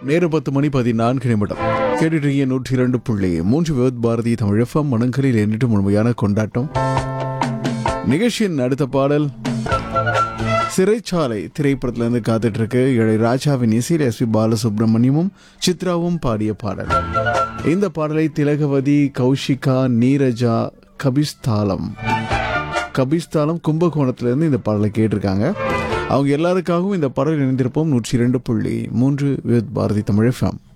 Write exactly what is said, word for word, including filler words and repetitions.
நேரம் பத்து மணி பதினான்கு நிமிடம் கேட்டுட்டீங்க. நூற்றி இரண்டு புள்ளி மூன்று விவத் பாரதி தமிழ் எஃப்எம் மனங்களில் எண்ணிட்டு முழுமையான கொண்டாட்டம். நிகழ்ச்சியின் அடுத்த பாடல் சிறைச்சாலை திரைப்படத்திலிருந்து காத்துட்டு இருக்கு. இளையராஜாவின் இசையில் எஸ் பி பாலசுப்ரமணியமும் சித்ராவும் பாடிய பாடல். இந்த பாடலை திலகவதி, கௌஷிகா, நீரஜா, கபிஸ்தாலம் கபிஸ்தாலம் கும்பகோணத்திலிருந்து இந்த பாடலை கேட்டிருக்காங்க. அவங்க எல்லாருக்காகவும் இந்த பாடல் இணைந்திருப்போம். நூற்றி இரண்டு புள்ளி மூன்று விவத் பாரதி தமிழ் எஃப்எம்.